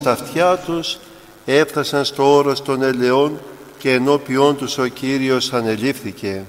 στα αυτιά τους έφτασαν στο όρος των ελαιών και ενώπιόν τους ο Κύριος ανελήφθηκε.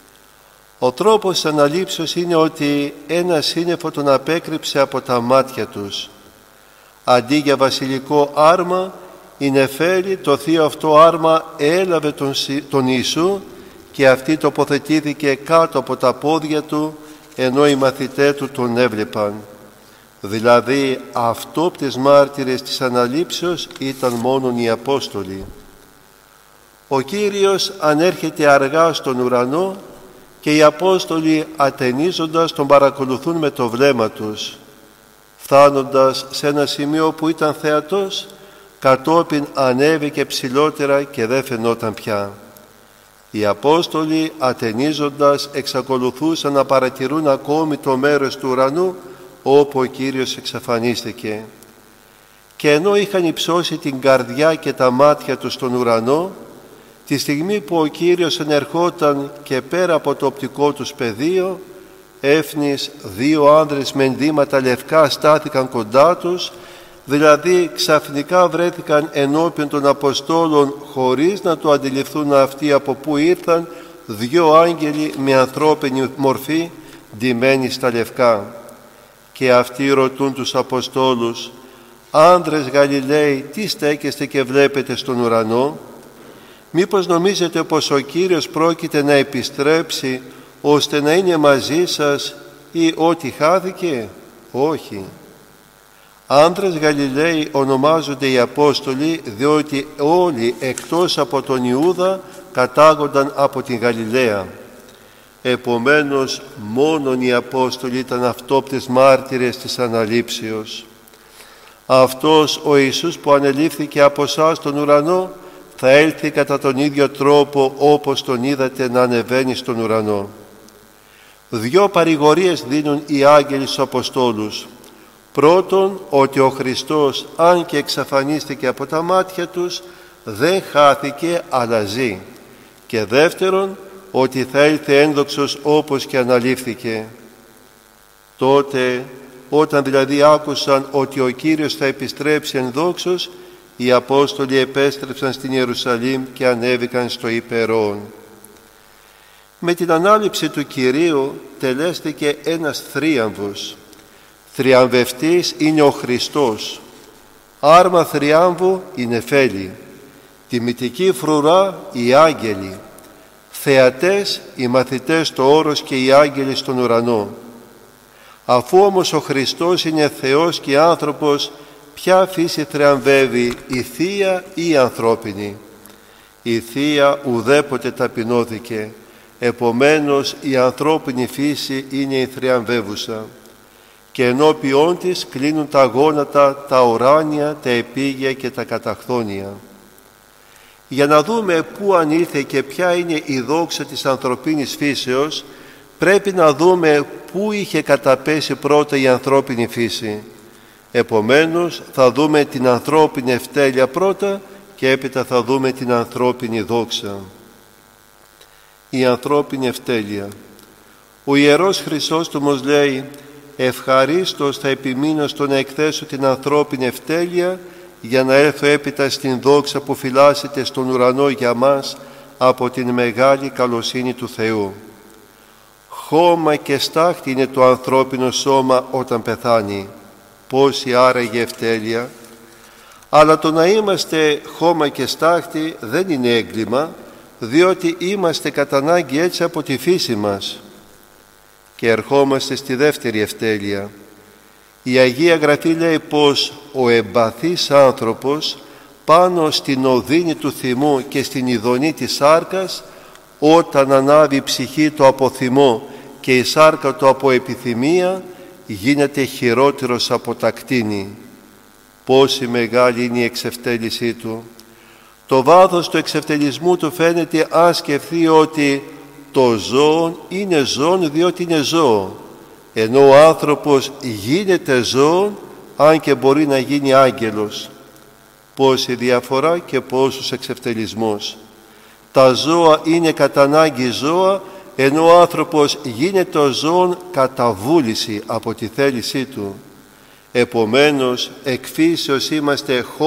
Ο τρόπος της αναλήψεως είναι ότι ένα σύννεφο τον απέκρυψε από τα μάτια τους. Αντί για βασιλικό άρμα, η νεφέλη, το θείο αυτό άρμα, έλαβε τον Ιησού και αυτή τοποθετήθηκε κάτω από τα πόδια του, ενώ οι μαθητές του τον έβλεπαν. Δηλαδή αυτόπτες μάρτυρες της αναλήψεως ήταν μόνον οι Απόστολοι. Ο Κύριος ανέρχεται αργά στον ουρανό και οι Απόστολοι ατενίζοντας τον παρακολουθούν με το βλέμμα τους. Φτάνοντας σε ένα σημείο που ήταν θεατός, κατόπιν ανέβηκε ψηλότερα και δεν φαινόταν πια. Οι Απόστολοι ατενίζοντας εξακολουθούσαν να παρατηρούν ακόμη το μέρος του ουρανού όπου ο Κύριος εξαφανίστηκε. Και ενώ είχαν υψώσει την καρδιά και τα μάτια τους στον ουρανό, τη στιγμή που ο Κύριος ενερχόταν και πέρα από το οπτικό τους πεδίο, έφνης δύο άνδρες με ενδύματα λευκά στάθηκαν κοντά τους, δηλαδή ξαφνικά βρέθηκαν ενώπιον των Αποστόλων χωρίς να το αντιληφθούν αυτοί από πού ήρθαν, δύο άγγελοι με ανθρώπινη μορφή ντυμένοι στα λευκά. Και αυτοί ρωτούν τους Αποστόλους: «Άνδρες Γαλιλαίοι, τι στέκεστε και βλέπετε στον ουρανό? Μήπως νομίζετε πως ο Κύριος πρόκειται να επιστρέψει ώστε να είναι μαζί σας ή ότι χάθηκε? Όχι. Άνδρες Γαλιλαίοι ονομάζονται οι Απόστολοι, διότι όλοι εκτός από τον Ιούδα κατάγονταν από την Γαλιλαία. Επομένως μόνον οι Απόστολοι ήταν αυτόπτες μάρτυρες της αναλήψεως. Αυτός ο Ιησούς που ανελήφθηκε από εσάς στον ουρανό θα έλθει κατά τον ίδιο τρόπο όπως τον είδατε να ανεβαίνει στον ουρανό». Δύο παρηγορίες δίνουν οι άγγελοι στους Αποστόλους. Πρώτον, ότι ο Χριστός, αν και εξαφανίστηκε από τα μάτια τους, δεν χάθηκε αλλά ζει. Και δεύτερον, ότι θα έλθει ένδοξος όπως και αναλήφθηκε. Τότε, όταν δηλαδή άκουσαν ότι ο Κύριος θα επιστρέψει ενδόξος, οι Απόστολοι επέστρεψαν στην Ιερουσαλήμ και ανέβηκαν στο Υπερών. Με την ανάληψη του Κυρίου τελέστηκε ένας θρίαμβος. Θριαμβευτής είναι ο Χριστός. Άρμα θριάμβου η νεφέλη. Τιμητική φρουρά οι άγγελοι. Θεατές οι μαθητές στο όρος και οι άγγελοι στον ουρανό. Αφού όμως ο Χριστός είναι Θεός και άνθρωπος, ποια φύση θριαμβεύει, η θεία ή η ανθρώπινη? Η θεία ουδέποτε ταπεινώθηκε, επομένως η ανθρώπινη φύση είναι η θριαμβεύουσα. Και ενώπιόν της κλείνουν τα γόνατα, τα ουράνια, τα επίγεια και τα καταχθόνια. Για να δούμε πού ανήλθε και ποια είναι η δόξα της ανθρωπίνης φύσεως, πρέπει να δούμε πού είχε καταπέσει πρώτα η ανθρώπινη φύση. Επομένως θα δούμε την ανθρώπινη ευτέλεια πρώτα και έπειτα θα δούμε την ανθρώπινη δόξα. Η ανθρώπινη ευτέλεια. Ο Ιερός Χρυσόστομος λέει: «Ευχαρίστως θα επιμείνω στο να εκθέσω την ανθρώπινη ευτέλεια, για να έρθω έπειτα στην δόξα που φυλάσσεται στον ουρανό για μας από την μεγάλη καλοσύνη του Θεού». Χώμα και στάχτη είναι το ανθρώπινο σώμα όταν πεθάνει. Πόση άραγε ευτέλεια! Αλλά το να είμαστε χώμα και στάχτη δεν είναι έγκλημα, διότι είμαστε κατά ανάγκη έτσι από τη φύση μας. Και ερχόμαστε στη δεύτερη ευτέλεια. Η Αγία Γραφή λέει πως ο εμπαθής άνθρωπος πάνω στην οδύνη του θυμού και στην ειδονή της σάρκας, όταν ανάβει η ψυχή του από θυμό και η σάρκα του από επιθυμία, γίνεται χειρότερος από τα κτήνη. Πόση μεγάλη είναι η εξευτέλισή του! Το βάθος του εξευτελισμού του φαίνεται αν σκεφτεί ότι το ζώο είναι ζώο διότι είναι ζώο, ενώ ο άνθρωπος γίνεται ζώο αν και μπορεί να γίνει άγγελος. Πόση διαφορά και πόσους εξευτελισμούς! Τα ζώα είναι κατά ανάγκη ζώα, ενώ ο άνθρωπος γίνεται ο ζώων κατά βούληση από τη θέλησή του. Επομένως εκ φύσεως είμαστε